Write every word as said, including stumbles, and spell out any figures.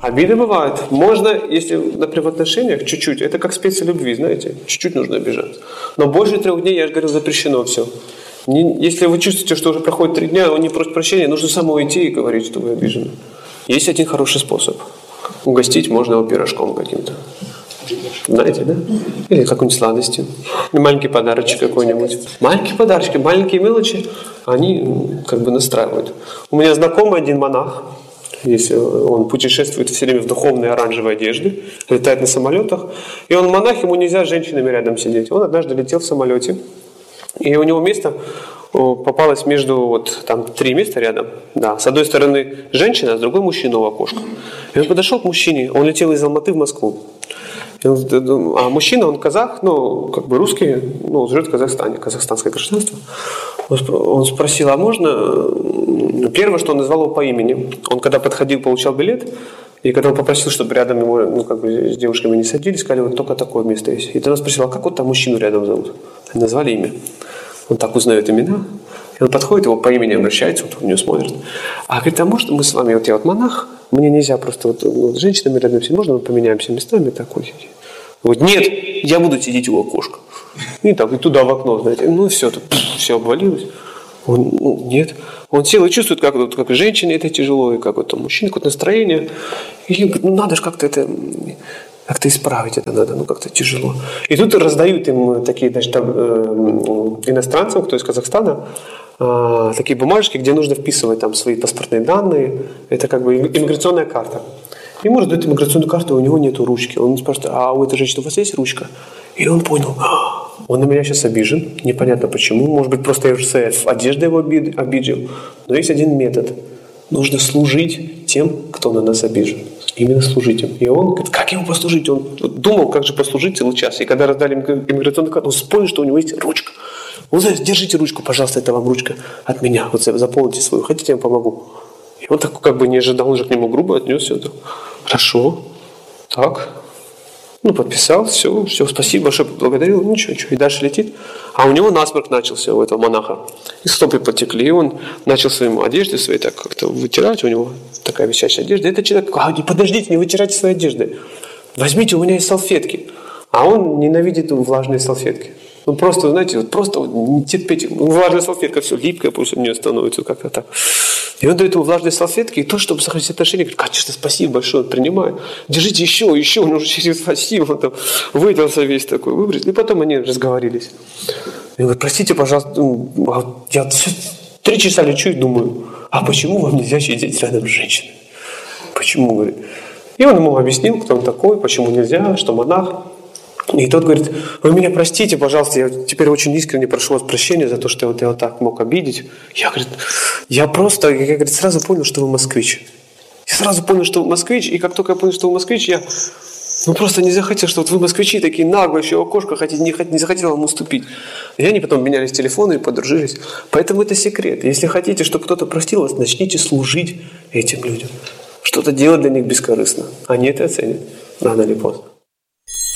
Обиды бывают. Можно, если, например, в отношениях, чуть-чуть, это как специя любви, знаете, чуть-чуть нужно обижаться. Но больше трех дней, я же говорил, запрещено все. Не, если вы чувствуете, что уже проходит три дня, он не просит прощения, нужно само уйти и говорить, что вы обижены. Есть один хороший способ. Угостить можно его пирожком каким-то. Знаете, да? Или какой-нибудь сладостью. Маленький подарочек какой-нибудь. Маленькие подарочки, маленькие мелочи, они как бы настраивают. У меня знакомый один монах, если он путешествует все время в духовной оранжевой одежде, летает на самолетах, и он монах, ему нельзя с женщинами рядом сидеть. Он однажды летел в самолете, и у него место попалось между, вот там три места рядом. Да, с одной стороны женщина, а с другой мужчина у окошка. И он подошел к мужчине, он летел из Алматы в Москву. А мужчина, он казах, ну, как бы русский, ну, живет в Казахстане, казахстанское гражданство. Он спросил, а можно... Первое, что он назвал его по имени. Он, когда подходил, получал билет, и когда он попросил, чтобы рядом его, ну, как бы с девушками не садились, сказали, вот только такое место есть. И тогда он спросил, а как вот там мужчину рядом зовут? Они назвали имя. Он так узнает имена. И он подходит, его по имени обращается, вот он на него смотрит. А говорит, а может мы с вами, вот я вот монах, мне нельзя просто вот, ну, с женщинами рядом сидеть, можно мы поменяемся местами? Такой сидеть. Вот нет, я буду сидеть у окошка. И так, и туда в окно, знаете. Ну все, тут все обвалилось. Он, ну, нет. Он сел и чувствует, как, вот, как женщине это тяжело, и как вот, там, мужчине какое-то настроение. И говорит, ну надо же как-то это... Как-то исправить это надо, ну как-то тяжело. И тут раздают им такие, значит, там, э, иностранцам, кто из Казахстана, э, такие бумажки, где нужно вписывать там свои паспортные данные. Это как бы иммиграционная карта. Ему раздают иммиграционную карту, у него нету ручки. Он спрашивает, а у этой женщины у вас есть ручка? И он понял, он на меня сейчас обижен, непонятно почему. Может быть, просто я уже своей одеждой его обидел. Но есть один метод. Нужно служить тем, кто на нас обижен. Именно служить им. И он говорит, как ему послужить? Он думал, как же послужить целый час. И когда раздали иммиграционную карту, он вспомнил, что у него есть ручка. Он говорит, держите ручку, пожалуйста, это вам ручка от меня. Вот заполните свою. Хотите, я вам помогу? И он так как бы не ожидал, он же к нему грубо отнесся. Хорошо. Так. Ну, подписал, все, все, спасибо большое, поблагодарил, ничего, ничего. И дальше летит. А у него насморк начался, у этого монаха. И стопы потекли, и он начал своему одежде своей так как-то вытирать. У него такая висящая одежда. Это человек, а, не подождите, не вытирайте свои одежды. Возьмите, у меня есть салфетки. А он ненавидит влажные салфетки. Он просто, знаете, вот просто вот, не терпеть. Влажная салфетка, все липкое, после нее становится как-то так. И он дает ему влажные салфетки, и то, чтобы сохранить отношения, говорит, конечно, спасибо большое, принимаю. Держите еще, еще, он уже через спасибо, он там выдался весь такой, выброс. И потом они разговорились. И он говорит, простите, пожалуйста, я три часа лечу и думаю, а почему вам нельзя сидеть рядом с женщиной? Почему, говорит. И он ему объяснил, кто он такой, почему нельзя, что монах. И тот говорит, вы меня простите, пожалуйста, я теперь очень искренне прошу вас прощения за то, что я вот, я вот так мог обидеть. Я, говорит, я просто, я, говорит, сразу понял, что вы москвич. Я сразу понял, что вы москвич, и как только я понял, что вы москвич, я ну, просто не захотел, что вот вы москвичи такие наглые, еще окошко хотите, не, не захотел вам уступить. И они потом менялись телефоны и подружились. Поэтому это секрет. Если хотите, чтобы кто-то простил вас, начните служить этим людям. Что-то делать для них бескорыстно. Они это оценят рано или поздно.